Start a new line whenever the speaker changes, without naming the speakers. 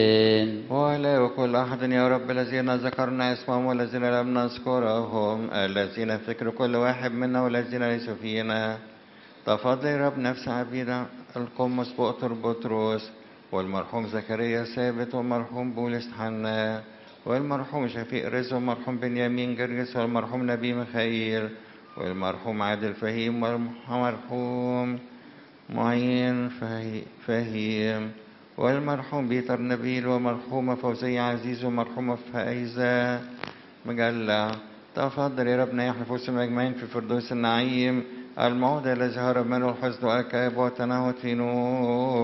ولا وكل أحد يا رب الذين ذكرنا اسمهم والذين لم نذكرهم، الذين فكر كل واحد منا والذين ليسوا فينا. تفضل يا رب نفس عبيد القمص بؤتر بطرس، والمرحوم زكريا ثابت، والمرحوم بولس حنا، والمرحوم شفيق رزق، والمرحوم بنيامين جرجس، والمرحوم نبي ميخائيل، والمرحوم عادل فهيم، والمرحوم معين فهيم، والمرحوم بيتر نبيل، والمرحومة فوزية عزيز، والمرحومة فايزة مجلع. تفضل يا ربنا يحلف وسم أجمعين في فردوس النعيم الموضع الذي هرب منه الحزن والكآبة والتنهد في نور